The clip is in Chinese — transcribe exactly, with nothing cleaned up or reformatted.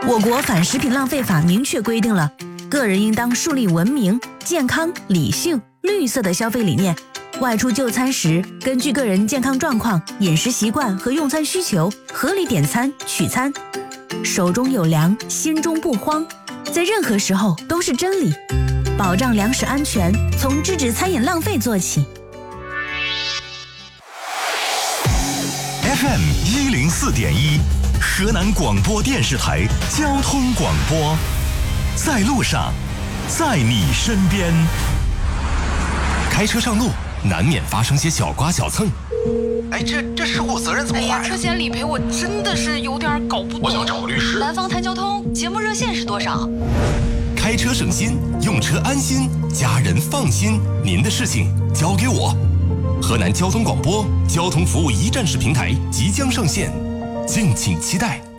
我国反食品浪费法明确规定了，个人应当树立文明、健康、理性、绿色的消费理念。外出就餐时，根据个人健康状况、饮食习惯和用餐需求，合理点餐取餐。手中有粮，心中不慌，在任何时候都是真理。保障粮食安全，从制止餐饮浪费做起。 F M 一零四点一，河南广播电视台交通广播，在路上，在你身边。开车上路，难免发生些小刮小蹭。 哎，这这事故责任怎么划呀？ 车险理赔我真的是有点搞不懂。 我想找个律师。 南方谈交通节目热线是多少？ 开车省心，用车安心，家人放心。您的事情交给我。河南交通广播交通服务一站式平台即将上线，敬请期待。